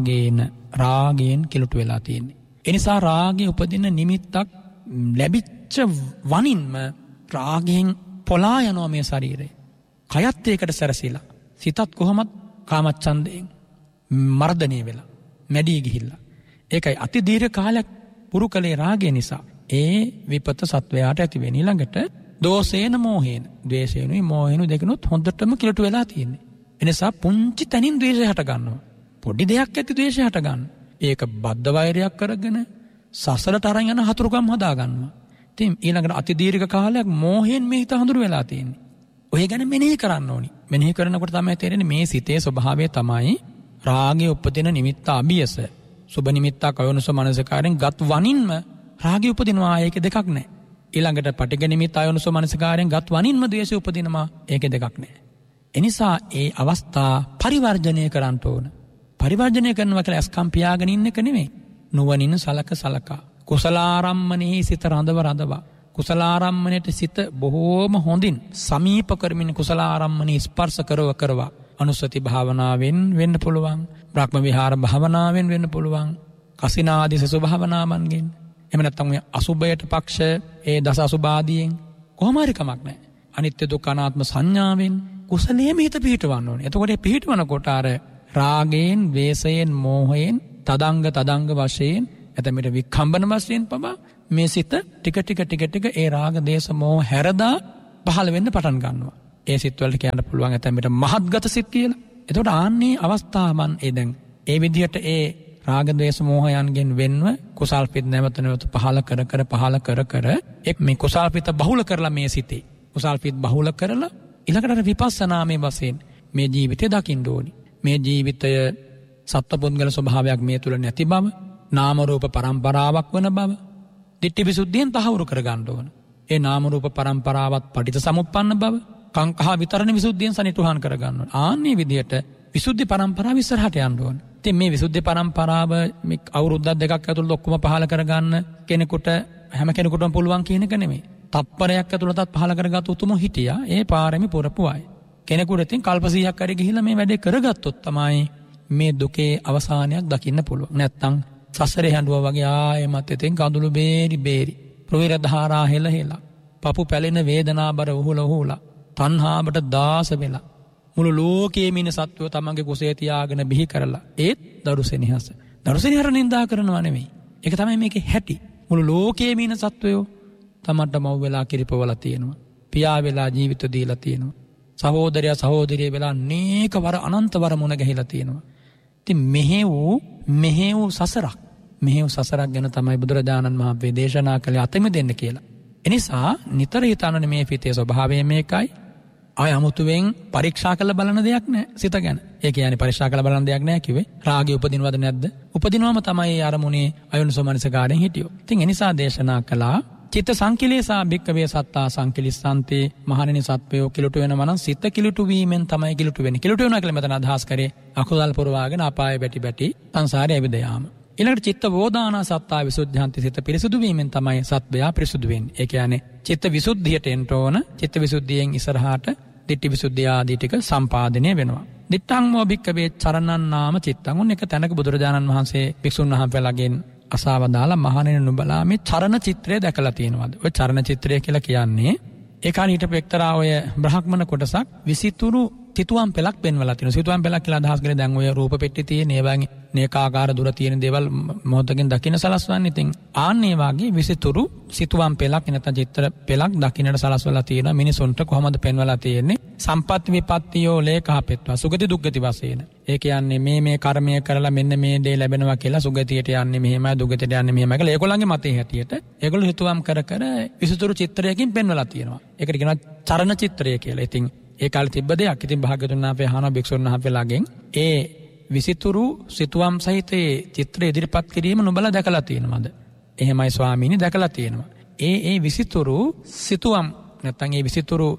රාගයෙන් කිලුටු වෙලා තියෙන්නේ. ඒ නිසා රාගයේ උපදින නිමිත්තක් ලැබිච්ච වනින්ම රාගයෙන් පොලා යනවා මේ ශරීරය. කයත් ඒකට සැරසිලා. සිතත් කොහොමද කාමච්ඡන්දයෙන් මර්ධනය වෙලා මැඩී ගිහිල්ලා. ඒකයි අති දීර්ඝ කාලයක් පුරුකලේ රාගය නිසා ඒ විපත සත්වයාට ඇති වෙන. ඊළඟට දෝෂේන මෝහේන, ද්වේෂේනුයි මෝහේනුයි දෙකනොත් හොඳටම කිලුට වෙලා තියෙන්නේ. එනිසා පුංචි තැනින් ද්වේෂය හට ගන්නවා. පොඩි දෙයක් ඇති ද්වේෂය හට ගන්න. ඒක බද්ධ වෛරයක් කරගෙන සසලට අරන් යන හතුරුකම් හදා ගන්නවා. ඉතින් ඊළඟට අති දීර්ඝ කාලයක් මෝහයෙන් මේ හිත හඳුරු වෙලා තියෙන්නේ. ඔය ගැන මෙනෙහි කරන්න ඕනි. මෙනෙහි කරනකොට තමයි තේරෙන්නේ මේ සිතේ ස්වභාවය තමයි රාගයේ උපදින නිමිත්ත අභියස. සුබ නිමිත්තක් අයෝනිසෝ මනසිකාරයෙන් ගත් වනින්ම රාගය උපදිනවා. ඒක දෙකක් නැහැ. ඊළඟට පටිඝ නිමිත්ත අයෝනිසෝ මනසිකාරයෙන් ගත් වනින්ම ද්වේෂය උපදිනවා. ඒක දෙකක් නැහැ. එනිසා ඒ අවස්ථා පරිවර්ජණය කරන්න ඕන. පරිවර්ජණය කරනවා කියලා අස්කම් පියාගෙන ඉන්න එක නෙමෙයි. නුවණින් සලකා කුසලාරම්මනෙහි සිත රඳවා කුසලාරම්මණයට සිත බොහෝම හොඳින් සමීප කරමින් කුසලාරම්මණේ ස්පර්ශ කරවා අනුස්සති භාවනාවෙන් වෙන්න පුළුවන්. බ්‍රහ්ම විහාර භාවනාවෙන් වෙන්න පුළුවන්. කසිනාදී සසු භාවනාවන්ගෙන්. එහෙම නැත්නම් ඔය අසුබයට පක්ෂ ඒ දස අසුබාදීන් කොහොම හරි කමක් නැහැ. අනිත්‍ය දුක්ඛ අනාත්ම සංඥාවෙන් කුසලයේම හිත පිහිටවන්න ඕනේ. එතකොට මේ පිහිටවනකොට අර රාගයෙන්, වේසයෙන්, මෝහයෙන් තදංග වශයෙන් එතමිට වික්ඛම්බන වශයෙන් පවා මේ සිත ටික ඒ රාග දේශ මොහ හැරදා පහළ වෙන්න පටන් ගන්නවා. ඒ සිත් වලට කියන්න පුළුවන් ඇතැම්මට මහත්ගත සිත් කියලා. එතකොට ආන්නේ අවස්ථාවන් දැන් ඒ විදිහට ඒ රාග ද්වේෂ මෝහයන්ගෙන් වෙන්ව කුසල් පිට නැවත පහළ කර එක් මේ කුසල් පිට බහුල කරලා මේ සිතේ කුසල් පිට බහුල කරලා ඊළඟට විපස්සනාමේ වශයෙන් මේ ජීවිතය දකින්න ඕනි. මේ ජීවිතය සත්පුද්ගල ස්වභාවයක් මේ තුල නැති බව, නාම රූප පරම්පරාවක් වන බව දිට්ඨි විසුද්ධියෙන් තහවුරු කර ගන්න ඕන. ඒ නාම රූප පරම්පරාවත් පටිච්චසමුප්පන්න බව, කාංකහ විතරණ විසුද්ධියෙන් සනිටුහන් කර ගන්න ඕන. ආන්නේ විදියට විසුද්ධි පරම්පරාව ඉස්සරහට යන්න ඕන. ඉතින් මේ විසුද්ධි පරම්පරාව මේ අවුරුද්දක් දෙකක් ඇතුළත ඔක්කොම පහල කරගන්න කෙනෙකුට හැම කෙනෙකුටම පුළුවන් කියන එක නෙමෙයි. තප්පරයක් ඇතුළතත් පහල කරගත් උතුම හිටියා. ඒ පාරමි පුරපු අය. කෙනෙකුට ඉතින් කල්ප 100ක් හරි ගිහිල්ලා මේ වැඩේ කරගත්තොත් තමයි මේ දුකේ අවසානයක් දකින්න පුළුවන්. නැත්තම් සසරේ හැඬුවා වගේ ආයෙමත් ඉතින් කඳුළු බේරි ප්‍රවීර ධාරා හෙලා පපු පැලෙන වේදනාබර උහුලා තණ්හාවට දාස වෙලා මුළු ලෝකයේම ඉන්න සත්වෝ තමන්ගේ කුසේ තියාගෙන බිහි කරලා ඒත් දරුසෙනිහස නින්දා කරනවා නෙමෙයි. ඒක තමයි මේකේ හැටි. මුළු ලෝකයේම ඉන්න සත්වෝ තමන්ට මව් වෙලා කිරිපවලා තියෙනවා. පියා වෙලා ජීවිත දීලා තියෙනවා. සහෝදරයා සහෝදරිය වෙලා අනේක වර අනන්ත වර මුණ ගැහිලා තියෙනවා. ඉතින් මෙහෙව් සසරක් ගැන තමයි බුදුරජාණන් වහන්සේ දේශනා කළේ අතෙමෙ දෙන්න කියලා. එනිසා නිතර හිතන්නේ මේ පිටේ ස්වභාවය මේකයි. ආය අමුතුවෙන් පරීක්ෂා කරලා බලන දෙයක් නෑ සිත ගැන. ඒ කියන්නේ පරීක්ෂා කරලා බලන දෙයක් නෑ කිව්වේ. රාගය උපදිනවද නැද්ද? උපදිනවම තමයි අරමුණේ අයෝනිසෝ මනසිකාරයෙන් හිටියෝ. ඉතින් එනිසා දේශනා කළා චිත්ත සංකිලේසා භික්කවේ සත්තා සංකිලිස්සන්තේ මහණෙනි සත්වයෝ කිලුට වෙනවා නම් සිත කිලුට වීමෙන් තමයි කිලුට වෙන්නේ. කිලුට වෙනවා කියලා මෙතන අදහස් කරේ අකුසල් පුරවාගෙන අපායේ බැටි සංසාරේ ඇවිද යාම. ඊළඟට චිත්ත වෝදානා සත්තා විසුද්ධාන්ති සිත පිරිසුදු වීමෙන් තමයි සත්වයා පිරිසුදු වෙන්නේ. ඒ කියන්නේ චිත්ත විසුද්ධියට එන්න ඕන. චිත්ත විසුද්ධියෙන් ඉස්සරහාට දිට්ඨි විසුද්ධිය ආදී ටික සම්පාදනය වෙනවා. දිත්තං මෝ භික්කවේ චරණං නාම චිත්තං. උන් එක තැනක බුදුරජාණන් වහන්සේ භික්ෂුන් වහන්සේලාගෙන් අසවදාලා මහණෙනි නුඹලා මේ චරණ චිත්‍රය දැකලා තියෙනවද? ඔය චරණ චිත්‍රය කියලා කියන්නේ ඒ කාලේ හිටපු එක්තරා ඔය බ්‍රාහ්මණ කොටසක් විසිතුරු තිතුවම් පෙලක් පෙන්වලා තියෙනවා. සිතුවම් පෙලක් කියලා අදහස් කරේ දැන් ඔය රූප පෙට්ටි තියෙන ඒවාගේ නේකාකාර දුර තියෙන දේවල් මොහොතකින් දකින්න සලස්වන්නේ. ඉතින් ආන්නේ වාගේ විසිතුරු සිතුවම් පෙලක් නැත්නම් චිත්‍ර පෙලක් දකින්නට සලස්වලා තියෙනවා. මිනිසුන්ට කොහොමද පෙන්වලා තියෙන්නේ? සම්පත් විපත්තියෝ ලේඛාපෙත්වා සුගති දුක්ගති වශයෙන්. ඒ කියන්නේ මේ කර්මය කරලා මෙන්න මේ දේ ලැබෙනවා කියලා සුගතියට යන්නේ මෙහෙමයි දුගතියට යන්නේ මෙහෙමයි කියලා ඒගොල්ලන්ගේ මතේ හැටියට ඒගොල්ලෝ හිතුවම් කර විසිතුරු චිත්‍රයකින් පෙන්වලා තියෙනවා. ඒකට කියනවා චරණ චිත්‍රය කියලා. ඉතින් ඒ කාලේ තිබ්බ දෙයක්. ඉතින් භාග්‍යවතුන් වහන්සේ අහනවා භික්ෂුන් වහන්සේලාගෙන් ඒ විසිතුරු සිතුවම් සහිත චිත්‍ර ඉදිරිපත් කිරීම නුඹලා දැකලා තියෙනවද? එහෙමයි ස්වාමීනි දැකලා තියෙනවා. ඒ විසිතුරු සිතුවම් නැත්නම් ඒ විසිතුරු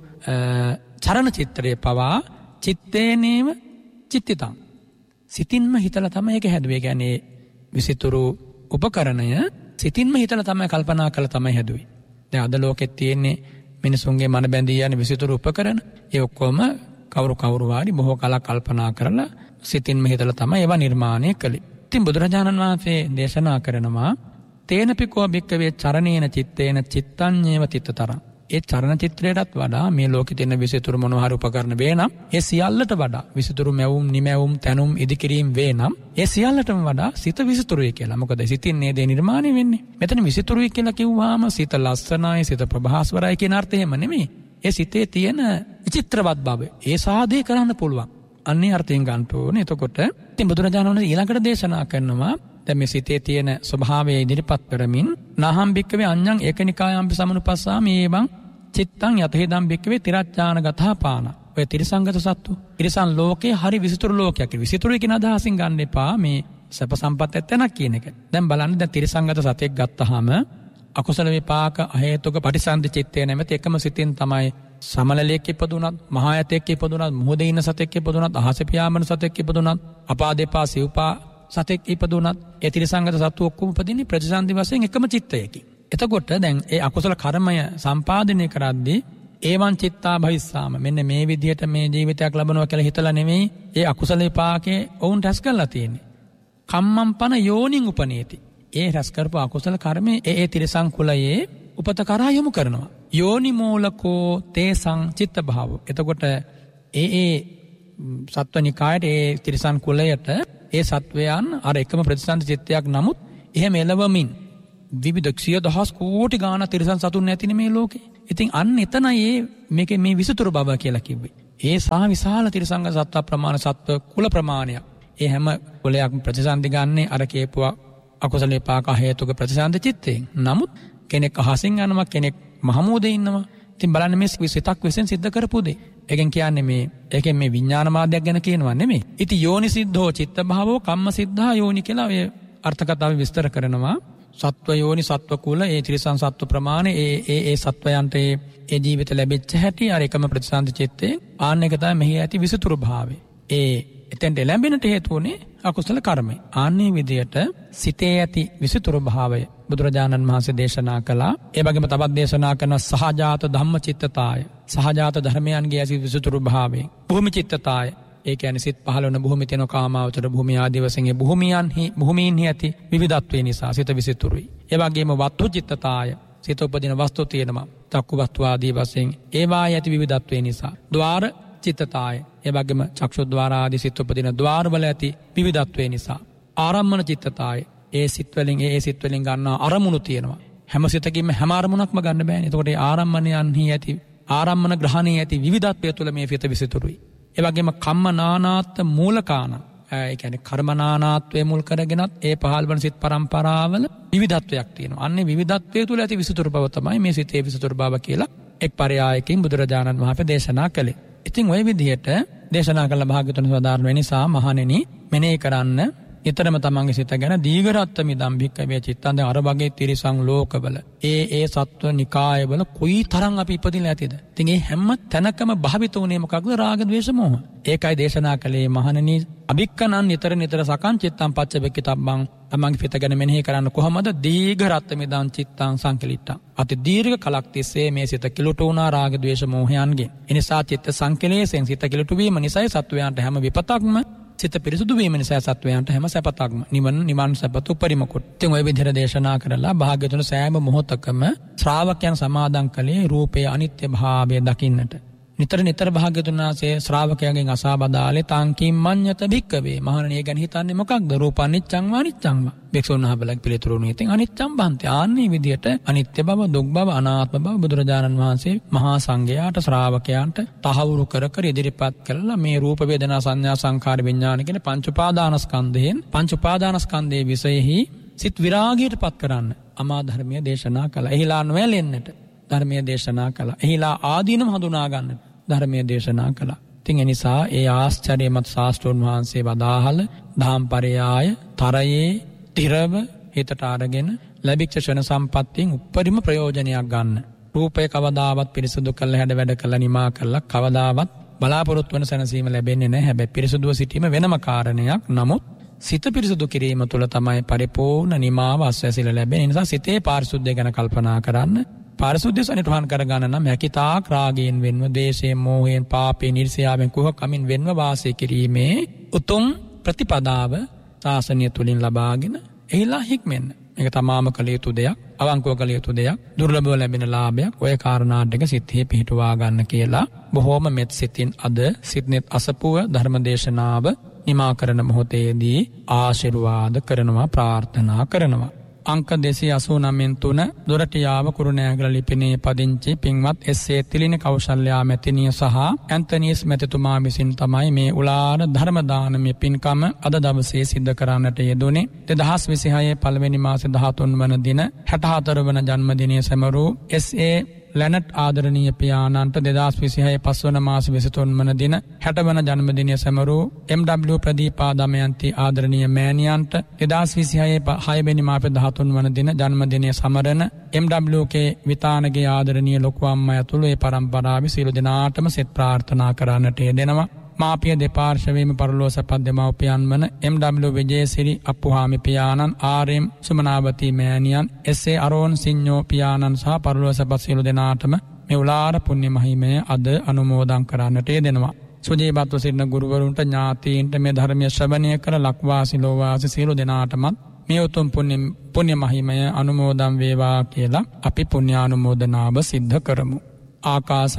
චරණ චිත්‍රයේ පවා චිත්තේනේව චිත්තිතං. සිතින්ම හිතලා තමයි ඒක හැදුවේ. කියන්නේ විසිතුරු උපකරණය සිතින්ම හිතලා තමයි කල්පනා කරලා තමයි හැදුවේ. දැන් අද ලෝකෙත් තියෙන්නේ මිනිසුන්ගේ මන බැඳී යන විසිතුරු උපකරණ. ඒ ඔක්කොම කවුරු වාරි බොහෝ කලක් කල්පනා කරලා සිතින්ම හිතලා තමයි ඒවා නිර්මාණය කළේ. ඉතින් බුදුරජාණන් වහන්සේ දේශනා කරනවා තේනපිකෝ භික්කවේ චරණේන චිත්තේන චිත්තඤ්ඤේව තිත්තතරං. ඒ චරණ චිත්‍රයටත් වඩා මේ ලෝකෙ තියෙන විසිතුරු මොනවා හරි උපකරණ වේ නම් ඒ සියල්ලට වඩා විසිතුරු මැවුම් නිමැවුම් තැනුම් ඉදිකිරීම වේ නම් ඒ සියල්ලටම වඩා සිත විසිතුරුයි කියලා. මොකද සිතින් මේ දේ නිර්මාණය වෙන්නේ. මෙතන විසිතුරුයි කියලා කිව්වහම සිත ලස්සනයි සිත ප්‍රභාස්වරයි කියන අර්ථයෙම නෙමෙයි. ඒ සිතේ තියෙන විචිත්‍රවත් බව ඒ සාදේ කරන්න පුළුවන්. අන්නේ අර්ථයෙන් ගන්න ඕනේ. එතකොට ඉතින් බුදුරජාණන් වහන්සේ ඊළඟට දේශනා කරනවා දැන් මේ සිතේ තියෙන ස්වභාවය ඉදිරිපත් කරමින් නාහම් භික්කවේ අඤ්ඤං ඒකනිකායම්පි සමනුපස්සාමි ඒවං චිත්තං යතේදම් භික්කවේ තිරච්ඡානගතා පාන. ඔය තිරසංගත සත්තු තිරසන් ලෝකේ හරි විසිතුරු ලෝකයක්. විසිතුරු කියන අදහසින් ගන්න එපා මේ සැප සම්පත් ඇත්තනක් කියන එක. දැන් බලන්න දැන් තිරසංගත සතෙක් ගත්තාම අකුසල විපාක අහේතුක පටිසන්ධි චිත්තේ නැමෙත එකම සිතින් තමයි සමලලයක් ඉපදුනත් මහා යතෙක් ඉපදුනත් මුහුදේ ඉන්න සතෙක් ඉපදුනත් අහස පියාඹන සතෙක් ඉපදුනත් අපාදේපා සිව්පා සතෙක් ඉපදුනත් ඒ තිරසංගත සත්තු ඔක්කොම උපදින්නේ ප්‍රතිසන්ධි වශයෙන් එකම චිත්තයකින්. එතකොට දැන් ඒ අකුසල කර්මය සම්පාදනය කරද්දී ඒවන් චිත්තා භවිස්සාම මෙන්න මේ විදිහට මේ ජීවිතයක් ලබනවා කියලා හිතලා නෙමෙයි ඒ අකුසල විපාකේ වුන් රැස් කරලා තියෙන්නේ. කම්මම් පන යෝනින් උපනීති. ඒ රැස් කරපු අකුසල කර්මය ඒ තිරසං කුලයේ උපත කරා යොමු කරනවා. යෝනි මූලකෝ තේසං චිත්ත භාව. එතකොට ඒ සත්වනිකායට ඒ තිරසං කුලයට ඒ සත්වයන් අර එකම ප්‍රතිසන්දි චිත්තයක් නමුත් එහෙම එළවමින් විවිධ 100,000 කෝටි ගාණක් තිරිසන් සතුන් නැතිනේ මේ ලෝකේ. ඉතින් අන්න එතනයි මේකේ මේ විසුතුරු බව කියලා කිව්වේ. ඒ සා විශාල තිරිසංග සත්ත්ව ප්‍රමාණ සත්ත්ව කුල ප්‍රමාණයක්. ඒ හැම කුලයක්ම ප්‍රතිසන්දි ගන්නේ අර කේපුවා අකුසල විපාක හේතුක ප්‍රතිසන්දි චිත්තයෙන්. නමුත් කෙනෙක් අහසින් යනවා, කෙනෙක් මහමෝදේ ඉන්නවා. ඉතින් බලන්න මේ සිතක් විසින් සිද්ධ කරපු දේ. ඒකෙන් කියන්නේ ඒකෙන් මේ විඥාන මාර්ගයක් ගැන කියනවා නෙමෙයි. ඉතින් යෝනි සිද්ධෝ චිත්ත භාවෝ කම්ම සිද්ධා යෝනි කියලා ඔය අර්ථ කතාව විස්තර කරනවා. සත්ව යෝනි සත්ව කුල ඒ ත්‍රිසං සත්ව ප්‍රමාණය ඒ සත්වයන්ට ඒ ජීවිත ලැබෙච්ච හැටි අර එකම ප්‍රතිසන්දි චිත්තේ ආන්න එක තමයි මෙහි ඇති විසුතුරු භාවය. එතෙන්ට ලැබෙනට හේතුුනේ අකුසල කර්මය. ආන්නේ විදියට සිතේ ඇති විසුතුරු භාවය බුදුරජාණන් වහන්සේ දේශනා කළා. ඒ වගේම තවත් දේශනා කරන සහජාත ධම්මචිත්තතාය. සහජාත ධර්මයන්ගේ ඇති විසුතුරු භාවය. භූමිචිත්තතාය. ඒ කියන්නේ සිත් පහළ වන භූමි තියෙන කාමාවචර භූමිය ආදී වශයෙන් භූමීන්හි ඇති විවිධත්වය නිසා සිත විසුතුරුයි. ඒ වගේම වස්තුචිත්තතාය. සිත උපදින වස්තු තියෙනවා. චක්කු වස්තු ආදී වශයෙන් ඒවායි ඇති විවිධත්වය නිසා. ద్వාර චිත්තතාය. ඒ වගේම චක්ෂුද්්වාර ආදී සිත් උපදින ద్వාරවල ඇති විවිධත්වය නිසා. ආරම්මන චිත්තතාය. ඒ සිත් වලින් ගන්නා අරමුණු තියෙනවා. හැම සිතකින්ම හැම අරමුණක්ම ගන්න බෑනේ. එතකොට ඒ ආරම්මණයන්හි ඇති ආරම්මන ග්‍රහණයේ ඇති විවිධත්වය තුළ මේ සිත විසුතුරුයි. ඒ වගේම කම්ම නානාත් මූලකාන. ඒ කියන්නේ කර්ම නානාත්වයේ මුල් කරගෙනත් ඒ පහළ වන සිත් පරම්පරාවල විවිධත්වයක් තියෙනවා. අන්නේ විවිධත්වය තුළ ඇති විසුතුරු බව තමයි මේ සිතේ විසුතුරු බව කියලා එක් පරයායකින් බුදුරජාණන් වහන්සේ දේශනා කළේ. ඉතින් ওই විදිහට දේශනා කළ භාග්‍යවතුන් වදාළන නිසා මහණෙනි මෙනෙහි කරන්න ඊතරම තමන්ගේ සිත ගැන දීඝරත්ත මිදම් භික්කවේ චිත්තං දැන් අර වගේ තිරිසං ලෝකවල ඒ සත්ව නිකායවල කොයි තරම් අපි ඉපදිලා ඇතිද. ඉතින් ඒ හැම තැනකම භාවිත උනේ මොකක්ද? රාග ద్వේෂ මෝහ. ඒකයි දේශනා කළේ මහණෙනි අභික්කනන් නිතර සකං චිත්තං පච්චවෙක්කිතබ්බං තමන්ගේ සිත ගැන මෙනෙහි කරන්න කොහොමද? දීඝරත්ත මිදම් චිත්තං සංකලිට්ඨං. අති දීර්ඝ කලක් තිස්සේ මේ සිත කිලුට වුණා රාග ద్వේෂ මෝහයන්ගෙන්. එනිසා චිත්ත සංකලේශයෙන් සිත කිලුට වීම නිසායි සත්වයන්ට හැම විපතක්ම සිත පිරිසුදු වීම නිසා සත්වයන්ට හැම සැපතක්ම නිවන් සැපත උපරිම කොට. ඉතින් ওই විදිහට දේශනා කරලා භාග්‍යවතුන් සෑම මොහොතකම ශ්‍රාවකයන් සමාදන් කළේ රූපයේ අනිත්‍ය භාවය දකින්නට. නිතර භාග්‍යවතුන් වහන්සේ ශ්‍රාවකයන්ගෙන් අසා බදාලේ තාංකින් මඤ්ඤත භික්කවේ. මහණෙනි ගැන හිතන්නේ මොකක්ද? රූප අනිච්චං වානිච්චං වා. භික්ෂුන් වහන්සේලා පිළිතුරුනේ ඉතින් අනිච්චං බන්ති. ආන්නේ විදිහට අනිත්‍ය බව, දුක් බව, අනාත්ම බව බුදුරජාණන් වහන්සේ මහා සංඝයාට ශ්‍රාවකයන්ට තහවුරු කර ඉදිරිපත් කළා. මේ රූප වේදනා සංඥා සංකාර විඥාන කියන පංච උපාදානස්කන්ධයේ විශේෂෙහි සිත් විරාගයටපත් කරන්න අමා ධර්මයේ දේශනා කළා. එහිලා නොයැලෙන්නට ධර්මයේ දේශනා කළා. එහිලා ආදීනම හඳුනා ගන්නට ධර්මයේ දේශනා කළා. ඉතින් ඒ නිසා ඒ ආශ්චර්යමත් ශාස්ත්‍රෝන් වහන්සේ වදාහල ධම්පරයාය තරයේ තිරව හිතට අරගෙන ලැබිච්ච ෂණ සම්පත්තියෙන් උපරිම ප්‍රයෝජනයක් ගන්න. රූපය කවදාවත් පිරිසුදු කරලා හැඩ වැඩ කරලා නිමා කරලා කවදාවත් බලාපොරොත්තු වෙන සැනසීම ලැබෙන්නේ නැහැ. හැබැයි පිරිසුදුව සිටීම වෙනම කාරණයක්. නමුත් සිත පිරිසුදු කිරීම තුළ තමයි පරිපූර්ණ නිමාව අස්වැසිලා ලැබෙන්නේ. ඒ නිසා සිතේ පාරිශුද්ධිය ගැන කල්පනා කරන්න. පාරිශුද්ධිය සනිටුහන් කරගන්න නම් හැකිතාක් රාගයෙන් වෙන්ව, ද්වේෂයෙන්, මෝහයෙන්, පාපයෙන්, ඊර්ෂ්‍යාවෙන්, කුහකමින් වෙන්ව වාසය කිරීමේ උතුම් ප්‍රතිපදාව ශාසනය තුලින් ලබාගෙන එහිලා හික්මෙන්න. මේක තමාම කළ යුතු දෙයක්, අවංකව කළ යුතු දෙයක්, දුර්ලභව ලැබෙන ලාභයක්. ඔය කාරණා දෙක සිතේ පිහිටුවා ගන්න කියලා බොහෝම මෙත් සිතින් අද සිත්නෙත් අසපුව ධර්මදේශනාව නිමා කරන මොහොතේදී ආශිර්වාද කරනවා, ප්‍රාර්ථනා කරනවා. අංක 289 දොරටියාව කුරුණෑගල ලිපිනේ පදිංචි පින්වත් එස්.ඒ. තිලින කෞශල්‍යා මැතිණිය සහ ඇන්තනීස් මැතිතුමා විසින් තමයි මේ උලාර ධර්ම දානමය පින්කම අද දවසේ සිද්ධ කරන්නට යෙදුනේ. 2026 පළවෙනි මාසේ 13 වන දින 64 වන ජන්මදිනය සැමරූ එස්.ඒ. ලැනට් ආදරණීය පියාණන්ට 2026 පස්වන මාස 23 වන දින 60 වන ජන්මදිනය සැමරූ එම්.ඩබ්ලිව් ප්‍රදීපා දමයන්ති ආදරණීය මෑණියන්ට 2026 6 වෙනි මාසේ 13 වන දින ජන්මදිනය සමරන එම්.ඩබ්ලිව්.කේ විතානගේ ආදරණීය ලොකු අම්මා ඇතුළු ඒ පරම්පරාවේ සියලු දෙනාටම සෙත් ප්‍රාර්ථනා කරන්නට යෙදෙනවා. මාපිය දෙපාර්ශවයේම පරලෝසපත් දෙමව්පියන් වන එම්.ඩබ්ලිව්. විජේසිරි අප්පුහාමි පියාණන්, ආර්.එම්. සුමනාවතී මෑණියන්, එස්.ඒ. අරෝන් සිඤ්ඤෝ පියාණන් සහ පරලෝසපත් සියලු දෙනාටම මේ උලාර පුණ්‍ය මහිමය අද අනුමෝදන් කරන්නට යෙදෙනවා. සුජීවත්ව සිටින ගුරුවරුන්ට, ඥාතීන්ට මේ ධර්මයේ ශ්‍රවණය කර ලක්වාසී ලෝවාසී සියලු දෙනාටමත් මේ උතුම් පුණ්‍ය මහිමය අනුමෝදන් වේවා කියලා අපි පුණ්‍යානුමෝදනාව සිද්ධ කරමු. ආකාස